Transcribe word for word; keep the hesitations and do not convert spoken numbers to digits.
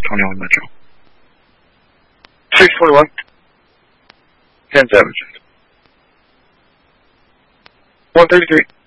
twenty-one Metro. six twenty-one. ten seven. one thirty-three.